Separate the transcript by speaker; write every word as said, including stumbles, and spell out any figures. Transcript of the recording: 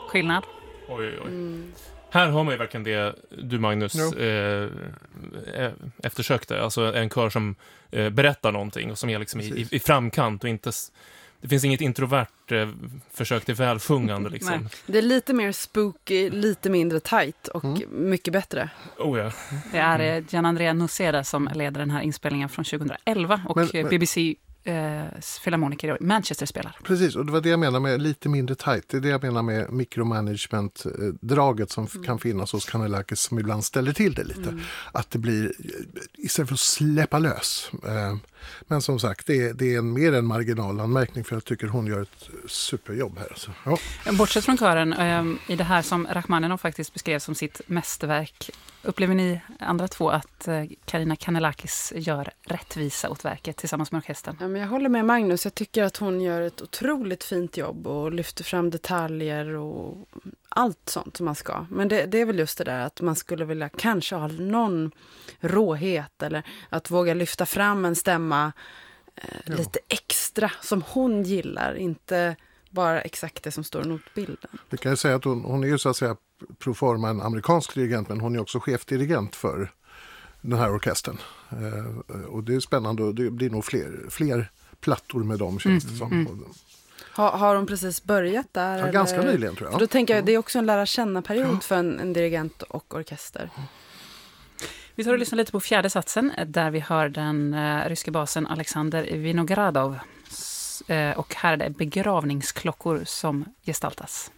Speaker 1: skillnad.
Speaker 2: Oj, oj.
Speaker 3: Mm.
Speaker 2: Här har man ju verkligen det du, Magnus, eh, eftersökte. Alltså en kör som eh, berättar någonting och som är liksom i, i, i framkant och inte... Det finns inget introvert eh, försök till välsjungande liksom.
Speaker 3: Nej. Det är lite mer spooky, lite mindre tight och
Speaker 4: Mm.
Speaker 3: mycket bättre.
Speaker 2: Oh ja.
Speaker 1: Det är eh, Gianandrea Noceda som leder den här inspelningen från tjugoelva och
Speaker 4: Men-
Speaker 1: eh,
Speaker 4: men-
Speaker 1: B B C eh, filharmoniker i Manchester spelar.
Speaker 4: Precis, och det var det jag menar med lite mindre tight. Det är det jag menar med micromanagement-draget som
Speaker 3: Mm.
Speaker 4: kan finnas hos Kanellakis som ibland ställer till det lite.
Speaker 3: Mm.
Speaker 4: Att det blir, istället för att släppa lös. Eh, Men som sagt, det är, det är en, mer en marginalanmärkning för jag tycker hon gör ett superjobb här. Alltså. Ja.
Speaker 1: Bortsett från kören, eh, i det här som Rachmaninoff faktiskt beskrev som sitt mästerverk, upplever ni andra två att eh, Karina Kanellakis gör rättvisa åt verket tillsammans med orkestern?
Speaker 3: Ja, men jag håller med Magnus. Jag tycker att hon gör ett otroligt fint jobb och lyfter fram detaljer och allt sånt som man ska. Men det, det är väl just det där att man skulle vilja kanske ha någon råhet eller att våga lyfta fram en stämma eh,
Speaker 4: Ja.
Speaker 3: lite extra som hon gillar. Inte bara exakt det som står i notbilden.
Speaker 4: Vi kan ju säga att hon, hon är ju så att säga proforma en amerikansk dirigent men hon är också chefdirigent för den här orkestern. Eh, och det är spännande och det blir nog fler, fler plattor med dem känns det som.
Speaker 1: mm.
Speaker 3: Har, har hon precis börjat där?
Speaker 4: Ja, ganska
Speaker 3: eller?
Speaker 4: nyligen tror jag.
Speaker 3: För då tänker jag det är också en lära känna-period för en, en dirigent och orkester.
Speaker 1: Vi tar och lyssnar lite på fjärde satsen där vi hör den eh, ryska basen Alexander Vinogradov. S- eh, och här är det begravningsklockor som gestaltas.